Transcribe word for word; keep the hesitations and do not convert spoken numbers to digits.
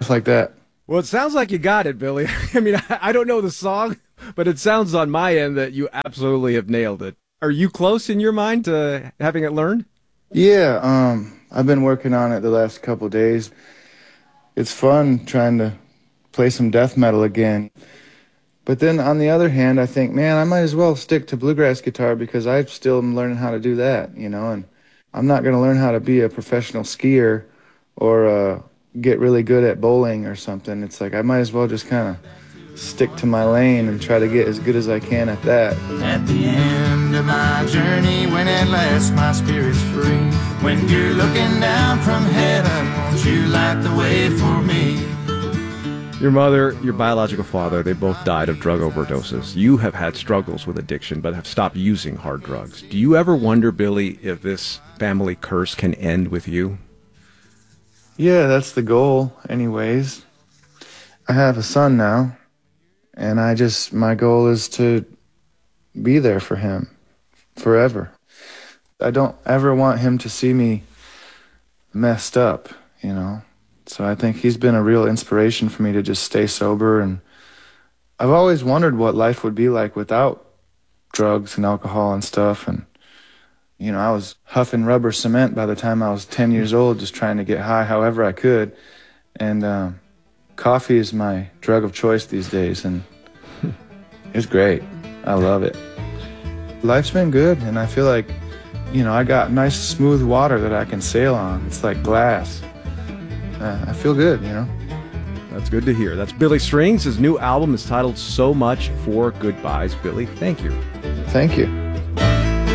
Just like that. Well, it sounds like you got it, Billy. I mean, I don't know the song, but it sounds on my end that you absolutely have nailed it. Are you close in your mind to having it learned? Yeah, um, I've been working on it the last couple days. It's fun trying to play some death metal again. But then on the other hand, I think, man, I might as well stick to bluegrass guitar because I still am learning how to do that, you know, and I'm not going to learn how to be a professional skier or uh, get really good at bowling or something. It's like I might as well just kind of stick to my lane and try to get as good as I can at that. At the end of my journey, when at last my spirit's free, when you're looking down from heaven, won't you light the way for me? Your mother, your biological father, they both died of drug overdoses. You have had struggles with addiction, but have stopped using hard drugs. Do you ever wonder, Billy, if this family curse can end with you? Yeah, that's the goal anyways. I have a son now, and I just, my goal is to be there for him forever. I don't ever want him to see me messed up, you know? So I think he's been a real inspiration for me to just stay sober. And I've always wondered what life would be like without drugs and alcohol and stuff. And, you know, I was huffing rubber cement by the time I was ten years old, just trying to get high however I could. And um, coffee is my drug of choice these days. And it's great. I love it. Life's been good. And I feel like, you know, I got nice smooth water that I can sail on. It's like glass. Uh, I feel good, you know. That's good to hear. That's Billy Strings. His new album is titled So Much for Goodbyes. Billy, thank you. Thank you.